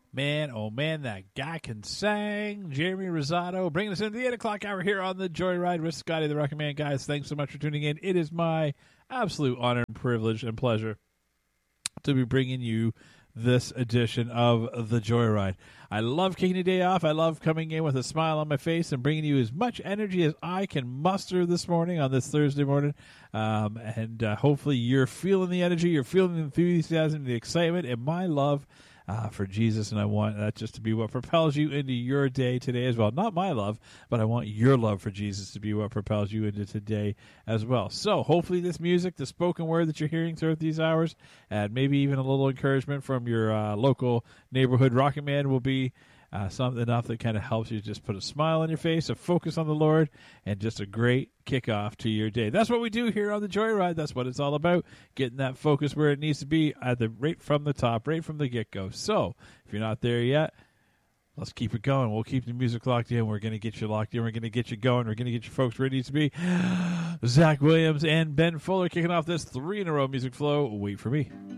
Man, oh man, that guy can sing. Jeremy Rosado bringing us into the 8 o'clock hour here on the Joyride with Scotty the Rocket Man. Guys, thanks so much for tuning in. It is my absolute honor and privilege and pleasure to be bringing you this edition of the Joyride. I love kicking a day off. I love coming in with a smile on my face and bringing you as much energy as I can muster this morning on this Thursday morning. And hopefully you're feeling the energy, you're feeling the enthusiasm, the excitement, and my love for Jesus, and I want that just to be what propels you into your day today as well. Not my love, but I want your love for Jesus to be what propels you into today as well. So hopefully this music, the spoken word that you're hearing throughout these hours, and maybe even a little encouragement from your local neighborhood Rocket Man will be something enough that kind of helps you just put a smile on your face, a focus on the Lord, and just a great kickoff to your day. That's what we do here on the Joyride. That's what it's all about, getting that focus where it needs to be right from the top, right from the get-go. So if you're not there yet, let's keep it going. We'll keep the music locked in. We're going to get you locked in. We're going to get you going. We're going to get you folks where it needs to be. Zach Williams and Ben Fuller kicking off this 3 in a row music flow. Wait for me.